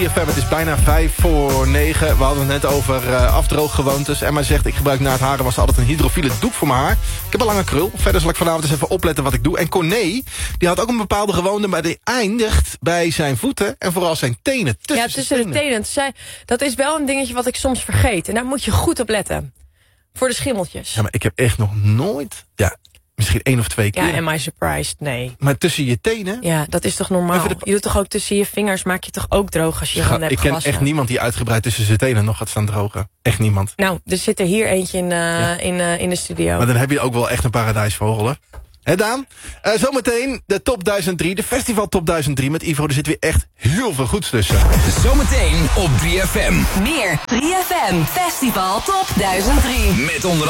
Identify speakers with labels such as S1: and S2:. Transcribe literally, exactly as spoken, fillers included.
S1: Het is bijna vijf voor negen. We hadden het net over uh, afdrooggewoontes. Emma zegt, ik gebruik na het haren was altijd een hydrofiele doek voor mijn haar. Ik heb een lange krul. Verder zal ik vanavond eens even opletten wat ik doe. En Corné, die had ook een bepaalde gewoonte, maar die eindigt bij zijn voeten en vooral zijn tenen. Tussen
S2: ja, tussen de tenen. tenen. Dat is wel een dingetje wat ik soms vergeet. En daar moet je goed op letten. Voor de schimmeltjes.
S1: Ja, maar ik heb echt nog nooit... Ja, misschien één of twee keer.
S2: Ja, am I surprised? Nee.
S1: Maar tussen je tenen?
S2: Ja, dat is toch normaal? De... Je doet toch ook tussen je vingers, maak je toch ook droog als je je handen hebt
S1: gewassen?
S2: Ik ken
S1: echt niemand die uitgebreid tussen zijn tenen nog gaat staan drogen. Echt niemand.
S2: Nou, er zit er hier eentje in, uh, ja. in, uh, in de studio.
S1: Maar dan heb je ook wel echt een paradijsvogel, hè? Hé Daan, uh, zometeen de top duizend drie, de festival top duizend drie met Ivo. Er zit weer echt heel veel goeds tussen.
S3: Zometeen op drie F M.
S4: Meer drie F M Festival top duizend drie.
S3: Met onder